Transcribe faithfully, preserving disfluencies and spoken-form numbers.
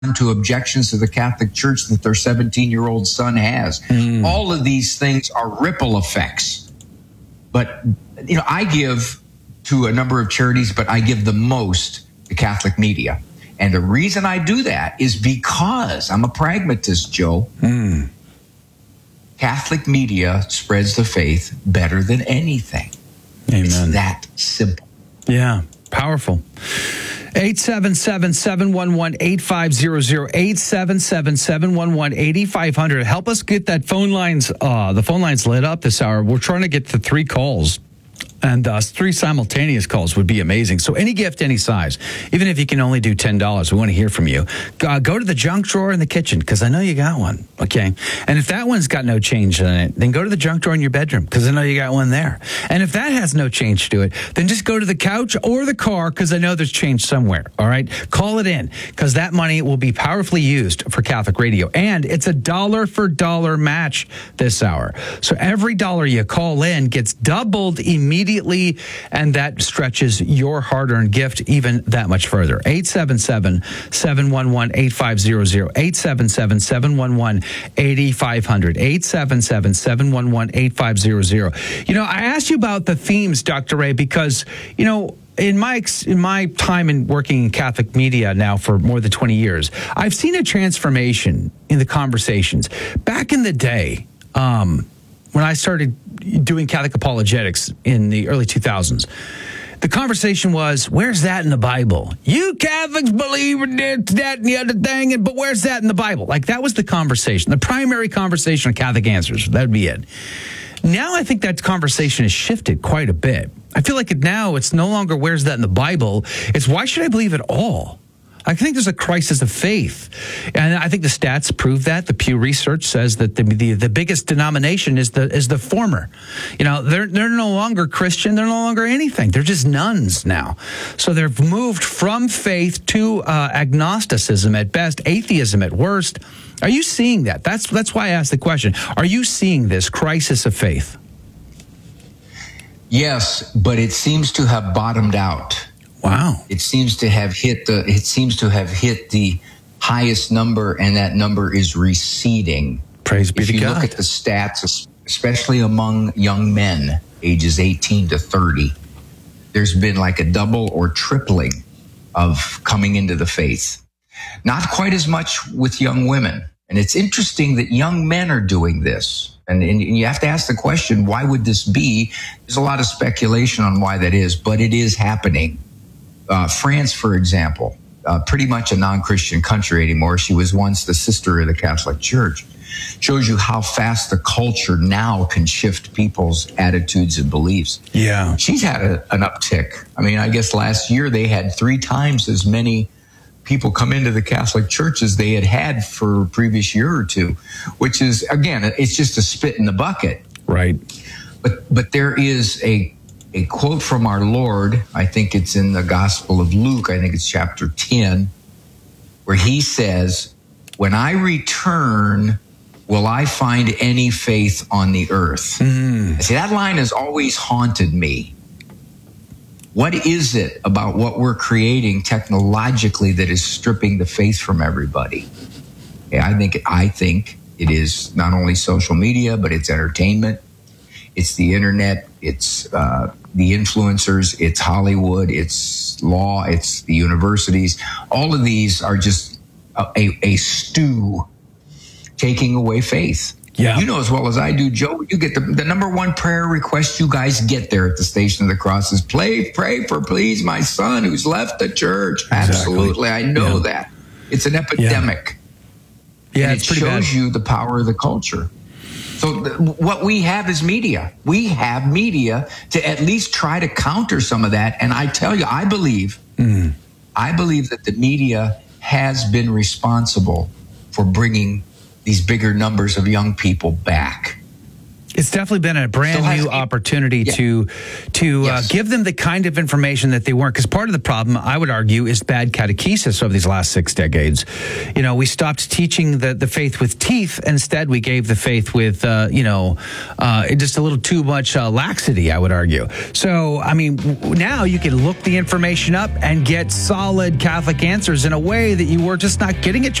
to objections to the Catholic Church that their seventeen-year-old son has. Mm. All of these things are ripple effects. But, you know, I give to a number of charities, but I give the most to Catholic media. And the reason I do that is because I'm a pragmatist, Joe. Mm. Catholic media spreads the faith better than anything. Amen. It's that simple. Yeah, powerful. eight seven seven, seven one one, eight five zero zero, eight seven seven, seven one one, eight five zero zero. Help us get that phone lines, uh, the phone lines lit up this hour. We're trying to get to three calls. And uh, three simultaneous calls would be amazing. So any gift, any size, even if you can only do ten dollars, we want to hear from you. Uh, go to the junk drawer in the kitchen, because I know you got one, okay? And if that one's got no change in it, then go to the junk drawer in your bedroom, because I know you got one there. And if that has no change to it, then just go to the couch or the car, because I know there's change somewhere, all right? Call it in, because that money will be powerfully used for Catholic Radio. And it's a dollar for dollar match this hour. So every dollar you call in gets doubled immediately. And that stretches your hard-earned gift even that much further. eight seven seven, seven one one, eight five zero zero, eight seven seven, seven one one, eight five zero zero, eight seven seven, seven one one, eight five zero zero. You know, I asked you about the themes, Doctor Ray, because, you know, in my in my time in working in Catholic media now for more than twenty years, I've seen a transformation in the conversations. Back in the day, um, when I started doing Catholic apologetics in the early two thousands, the conversation was, where's that in the Bible? You Catholics believe in this, that, and the other thing, but where's that in the Bible? Like, that was the conversation, the primary conversation on Catholic Answers. That'd be it. Now I think that conversation has shifted quite a bit. I feel like it now it's no longer where's that in the Bible. It's why should I believe it all? I think there's a crisis of faith. And I think the stats prove that. The Pew Research says that the the, the biggest denomination is the is the former. You know, they're they're no longer Christian. They're no longer anything. They're just nuns now. So they've moved from faith to uh, agnosticism at best, atheism at worst. Are you seeing that? That's that's why I asked the question. Are you seeing this crisis of faith? Yes, but it seems to have bottomed out. Wow. It seems to have hit the it seems to have hit the highest number, and that number is receding. Praise be to God. If you look at the stats, especially among young men ages eighteen to thirty, there's been like a double or tripling of coming into the faith. Not quite as much with young women. And it's interesting that young men are doing this. And, and you have to ask the question, why would this be? There's a lot of speculation on why that is, but it is happening. Uh, France, for example, uh, pretty much a non-Christian country anymore. She was once the sister of the Catholic Church. Shows you how fast the culture now can shift people's attitudes and beliefs. Yeah. She's had a, an uptick. I mean, I guess last year they had three times as many people come into the Catholic Church as they had had for a previous year or two, which is, again, it's just a spit in the bucket. Right. But but there is a a quote from our Lord, I think it's in the Gospel of Luke, I think it's chapter ten, where he says, when I return, will I find any faith on the earth? Mm. See, that line has always haunted me. What is it about what we're creating technologically that is stripping the faith from everybody? Yeah, I think I think it is not only social media, but it's entertainment. It's the internet. It's uh, the influencers. It's Hollywood. It's law. It's the universities. All of these are just a, a, a stew taking away faith. Yeah. You know as well as I do, Joe, you get the, the number one prayer request you guys get there at the Station of the Cross is pray, pray for, please, my son who's left the church. Exactly. Absolutely. I know yeah. that. It's an epidemic. Yeah, and it's it pretty shows bad. you the power of the culture. So th- what we have is media. We have media to at least try to counter some of that. And I tell you, I believe, mm. I believe that the media has been responsible for bringing these bigger numbers of young people back. It's definitely been a brand Still has new to be- opportunity Yeah. to to Yes. uh, give them the kind of information that they weren't. Because part of the problem, I would argue, is bad catechesis over these last six decades. You know, we stopped teaching the, the faith with teeth. Instead, we gave the faith with, uh, you know, uh, just a little too much uh, laxity, I would argue. So, I mean, w- now you can look the information up and get solid Catholic answers in a way that you were just not getting at